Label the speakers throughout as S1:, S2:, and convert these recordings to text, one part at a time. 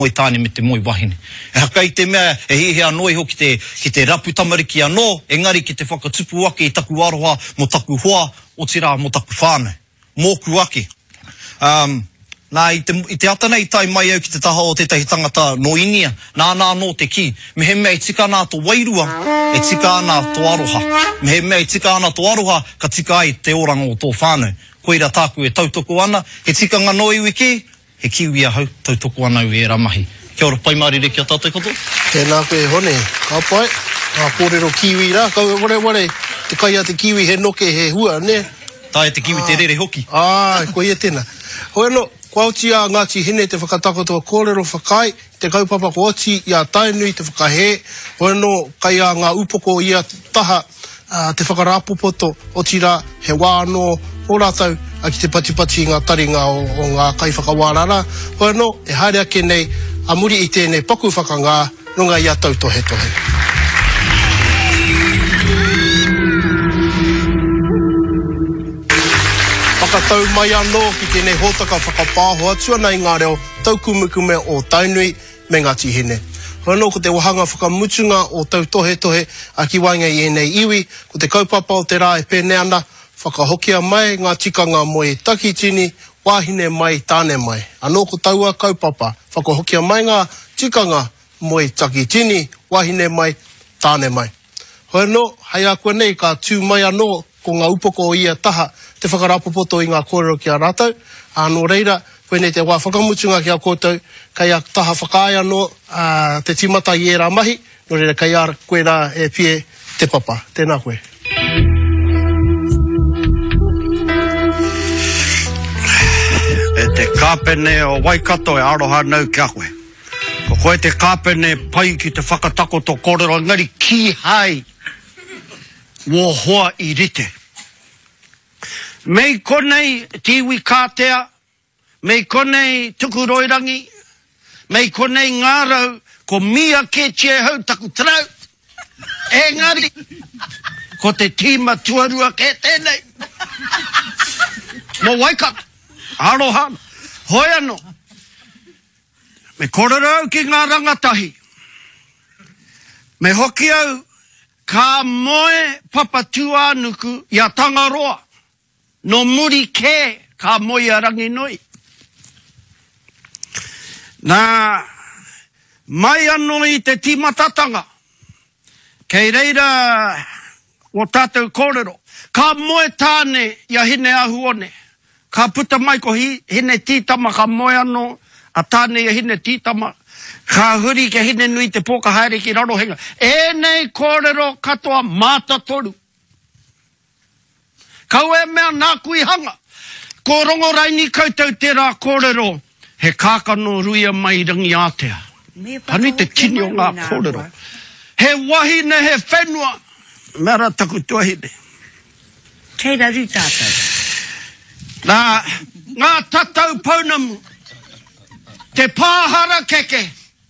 S1: Moi tāne me te moi wahine. E haka I te mea, e hihi anō iho ki te rapu tamariki anō, engari ki te whakatupu ake I taku aroha, mo taku hoa, o tira mo taku whānau. Mōku ake. Nā, I te atana I tai mai au ki te taha o tētahi tangata no inia, nā no te ki. Me he mea I tika ana tō wairua, e tika ana tō aroha. Me he mea I tika ana tō aroha, ka tika ai te oranga o tō whānau. Koira tāku e tautoko ana, he tikanga no iwi ki, he kiwi ahau, tautoko ana u e ramahi. Kia ora pai marire kia tātou koto.
S2: Tēnā koe hone, ka pai, ka kōrero kiwi rā, ka ware, te kai a te kiwi he noke he hua, ne?
S1: Tā e te kiwi te rere hoki.
S2: Koe e tēnā. Hoi no, kua oti a Ngāti Hine te whakatakotoa kōrero whakai, te kaupapa ko oti I a tainui te whakahe, hoi no, kai a ngā upoko I a taha, te whakarapopoto, oti rā, he wāno, o rātau, a ki te patipati ngā taringa o ngā kai whakawārara. Hoi no, e haere ake nei, a muri I tēnei paku whakangā, runga I a tau tohe. Whakatau mai anō ki tēnei hōtaka whakapāho atua nei ngā reo taukumukume o tainui me Ngāti Hine. Hoi no, ko te wahanga whakamutunga o tau tohe a ki wainga I enei iwi, ko te kaupapa o te rā e pēne ana, whakahokia mai ngā tikanga mo e takitini, wāhine mai tāne mai. Anō ko taua kaupapa, whakahokia mai ngā tikanga mo e takitini, wāhine mai tāne mai. Hoi no, hei a koe nei ka tū mai anō ko ngā upoko o ia taha, te whakarapopoto I ngā kōrero ki a rātau. Anō reira, koe nei te wā whakamutunga ki a kōtau, kai a taha whakaai anō te timata I e rā mahi, no reira kai a koe rā e pie te papa. Tēnā koe.
S3: E te kāpene o Waikato e aroha nau kia koe. Ko koe te kāpene pai ki te whakatakoto kōrero, ngari ki hai wo hoa I rite. Mei konei tiwi kātea, mei konei tukuroirangi, mei konei ngārau, ko mia ke tie hau taku trau. Engari, ko te tīma tuarua ke tēnei. Mo Waikato, aroha, hoi anō. Me korero au ki ngā rangatahi. Me hoki au, ka moe papatua nuku I a Tangaroa. No muri ke, ka moe a Ranginui. Nā, mai anō I te timatatanga. Kei reira o tātou kōrero. Ka moe tāne I a hine ahuone. Ka puta mai ko hine tītama, ka moe anō a tāne I a hine tītama. Ka huri ke hine nui te pōka haere ki rarohenga. E nei kōrero katoa mātatoru. Kau e mea nā kui hanga. Ko rongorai ni koutou te rā kōrero. He kākano ruia mai rangi ātea. Pani te tini o ngā kōrero. He wahine, he whenua. Mera taku tuahine.
S4: Kei raru tātou.
S3: Nā, ngā tatau paunamu. Te pāhara keke.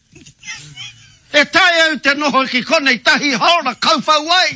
S3: E tai au te noho ki konei tahi haora kaupau ai.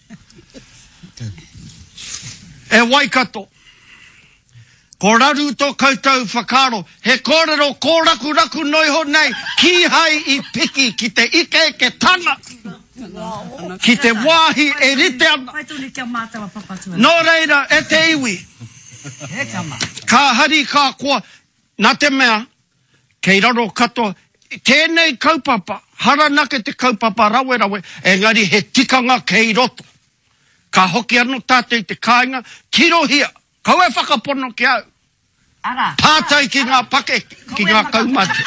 S3: E Waikato. Ko raru tō koutou whakaro. He kōrero kōraku noiho nei. Ki hai I piki ki te ike ke tana. Ki te wāhi e rite ana. No reira e te iwi. Ka hari ka koa. Nā te mea. Kei raro katoa. Tēnei kaupapa. Haranake te kaupapa rawe. Engari he tikanga kei roto. Ka hoki anō tātei te kāinga. Tirohia. Kau e whakapono ki au. Tātai ki ngā pake. Ki ngā kaumate.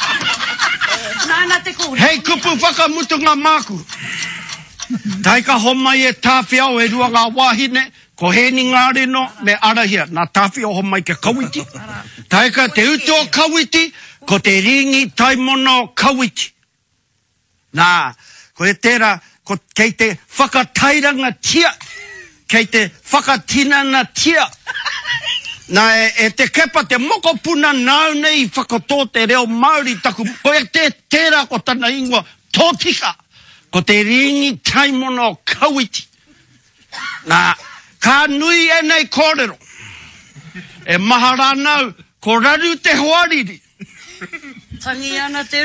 S3: Hei kupu whakamutu ngā māku. Tai ka homai e tāwhiao e rua ngā wāhine. Ko heni ngā reno me arahia. Nā tāwhiao homai ke kawiti. Tai ka te utu o kawiti. Ko te ringi taimono o kawiti. Nā, ko e tērā, kei te whakatairanga tia. Kei te whakatinana tia. Nā, e te kepa te mokopuna nau nei whakatō te reo Māori taku. Ko e te tērā ko tana ingoa tōtika. Ko te ringi taimono o kawiti. Nā, ka nui e nei kōrero. E maha rānau, ko raru te hoariri.
S4: Tangi ana te